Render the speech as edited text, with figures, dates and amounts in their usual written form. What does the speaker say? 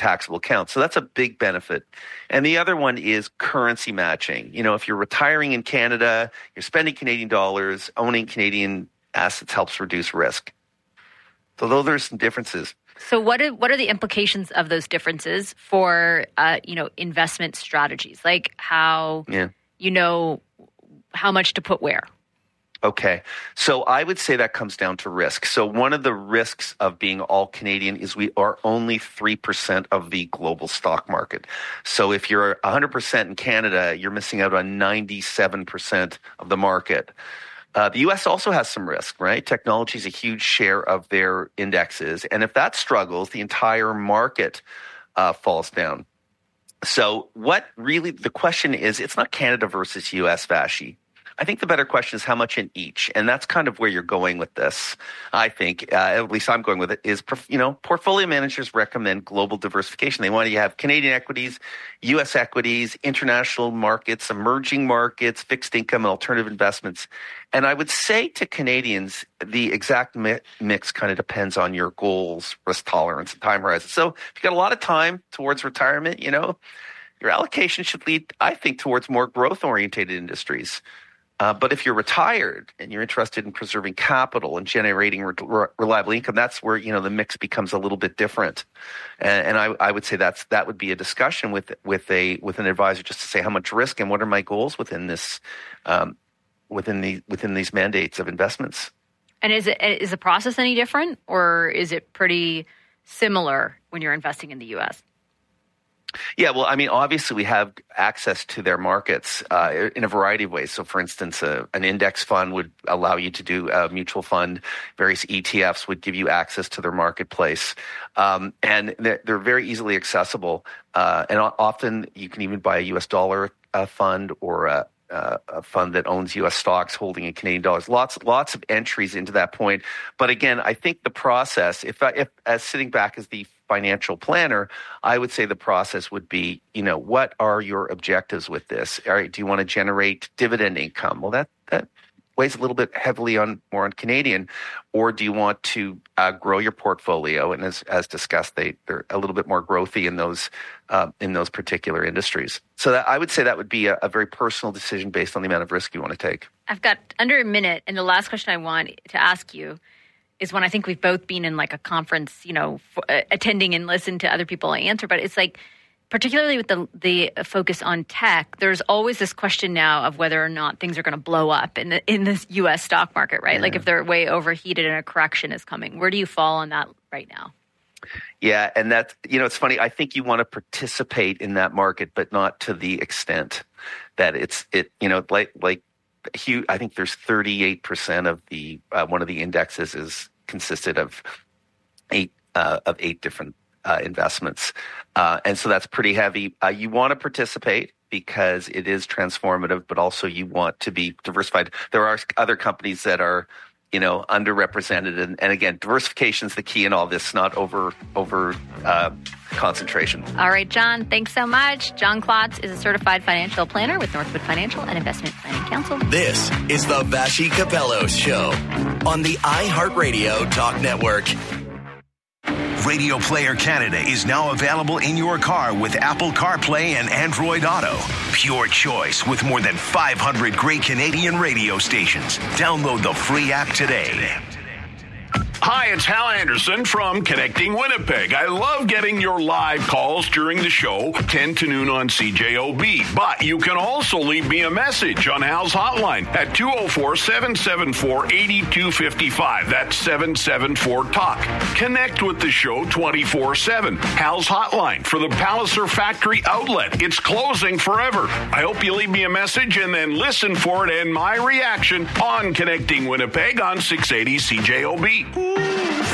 taxable account. So that's a big benefit. And the other one is currency matching. If you're retiring in Canada, you're spending Canadian dollars, owning Canadian assets helps reduce risk. So those are some differences. So what are the implications of those differences for investment strategies? Like how how much to put where? Okay. So I would say that comes down to risk. So one of the risks of being all Canadian is we are only 3% of the global stock market. So if you're 100% in Canada, you're missing out on 97% of the market. The U.S. also has some risk, right? Technology is a huge share of their indexes. And if that struggles, the entire market falls down. So what really the question is, it's not Canada versus U.S., Vashi. I think the better question is how much in each. And that's kind of where you're going with this. I think, at least I'm going with it, is, portfolio managers recommend global diversification. They want you to have Canadian equities, U.S. equities, international markets, emerging markets, fixed income, and alternative investments. And I would say to Canadians, the exact mix kind of depends on your goals, risk tolerance, and time horizon. So if you've got a lot of time towards retirement, your allocation should lead, I think, towards more growth-oriented industries. But if you're retired and you're interested in preserving capital and generating reliable income, that's where the mix becomes a little bit different. And I would say that would be a discussion with an advisor, just to say how much risk and what are my goals within this within these mandates of investments. And is the process any different, or is it pretty similar when you're investing in the U.S.? Yeah, well, I mean, obviously we have access to their markets in a variety of ways. So, for instance, an index fund would allow you to do a mutual fund. Various ETFs would give you access to their marketplace. And they're very easily accessible. And often you can even buy a U.S. dollar fund or a fund that owns U.S. stocks holding in Canadian dollars. Lots of entries into that point. But again, I think the process, if as sitting back as the financial planner, I would say the process would be, what are your objectives with this? All right, do you want to generate dividend income? Well, that weighs a little bit heavily more on Canadian, or do you want to grow your portfolio? And as discussed, they're a little bit more growthy in those particular industries. So I would say that would be a very personal decision based on the amount of risk you want to take. I've got under a minute, and the last question I want to ask you is one I think we've both been in like a conference, attending and listen to other people answer, but it's like, particularly with the focus on tech, there's always this question now of whether or not things are going to blow up in the U.S. stock market, right? Yeah. Like if they're way overheated and a correction is coming. Where do you fall on that right now? Yeah, and that's, it's funny. I think you want to participate in that market, but not to the extent that like huge. I think there's 38% of the one of the indexes is consisted of eight different investments. And so that's pretty heavy. You want to participate because it is transformative, but also you want to be diversified. There are other companies that are, underrepresented. And again, diversification is the key in all this, not over concentration. All right, John, thanks so much. John Klotz is a certified financial planner with Northwood Financial and Investment Planning Council. This is the Vashi Capello Show on the iHeartRadio Talk Network. Radio Player Canada is now available in your car with Apple CarPlay and Android Auto. Pure choice with more than 500 great Canadian radio stations. Download the free app today. Hi, it's Hal Anderson from Connecting Winnipeg. I love getting your live calls during the show, 10 to noon on CJOB. But you can also leave me a message on Hal's hotline at 204-774-8255. That's 774-TALK. Connect with the show 24/7. Hal's hotline for the Palliser Factory Outlet. It's closing forever. I hope you leave me a message and then listen for it and my reaction on Connecting Winnipeg on 680 CJOB.